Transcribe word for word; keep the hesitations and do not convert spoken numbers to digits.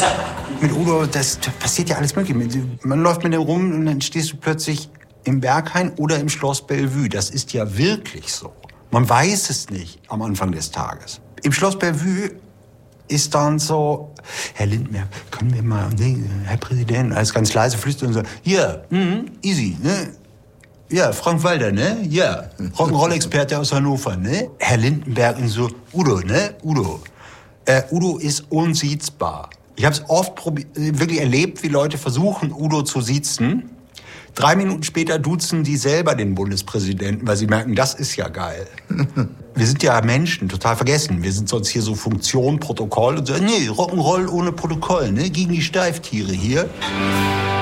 Mit Udo, das, das passiert ja alles Mögliche. Man läuft mit dem rum und dann stehst du plötzlich im Berghain oder im Schloss Bellevue. Das ist ja wirklich so. Man weiß es nicht am Anfang des Tages. Im Schloss Bellevue ist dann so, Herr Lindenberg, können wir mal, nee, Herr Präsident, alles ganz leise flüstern und so, ja, mm, easy, ne? Ja, Frank Walter, ne? Ja, Rock'n'Roll-Experte aus Hannover, ne? Herr Lindenberg und so, Udo, ne? Udo. Äh, Udo ist unsiezbar. Ich habe es oft probi- wirklich erlebt, wie Leute versuchen, Udo zu siezen. Drei Minuten später duzen die selber den Bundespräsidenten, weil sie merken, das ist ja geil. Wir sind ja Menschen, total vergessen. Wir sind sonst hier so Funktion, Protokoll und so. Nee, Rock'n'Roll ohne Protokoll, ne? Gegen die Steiftiere hier.